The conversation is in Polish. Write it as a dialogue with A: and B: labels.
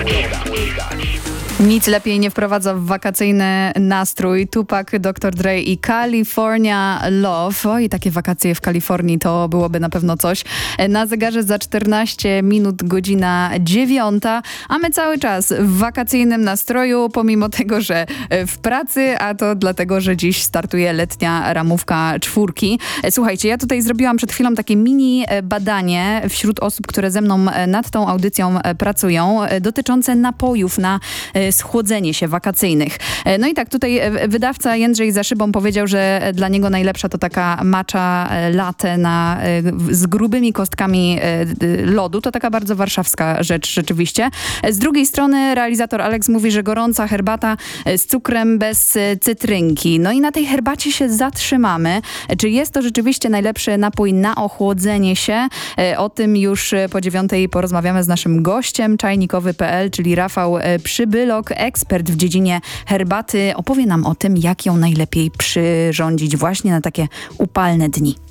A: Nic lepiej nie wprowadza w wakacyjny nastrój. Tupac, Dr. Dre i California Love. Oj, takie wakacje w Kalifornii to byłoby na pewno coś. Na zegarze za 14 minut godzina 9, a my cały czas w wakacyjnym nastroju, pomimo tego, że w pracy, a to dlatego, że dziś startuje letnia ramówka 4. Słuchajcie, ja tutaj zrobiłam przed chwilą takie mini badanie wśród osób, które ze mną nad tą audycją pracują, dotyczące napojów na schłodzenie się wakacyjnych. No i tak, tutaj wydawca Jędrzej Zaszybą powiedział, że dla niego najlepsza to taka matcha latte z grubymi kostkami lodu. To taka bardzo warszawska rzecz rzeczywiście. Z drugiej strony realizator Alex mówi, że gorąca herbata z cukrem bez cytrynki. No i na tej herbacie się zatrzymamy. Czy jest to rzeczywiście najlepszy napój na ochłodzenie się? O tym już po 9 porozmawiamy z naszym gościem czajnikowy.pl, czyli Rafał Przybylok, ekspert w dziedzinie herbaty. Opowie nam o tym, jak ją najlepiej przyrządzić właśnie na takie upalne dni.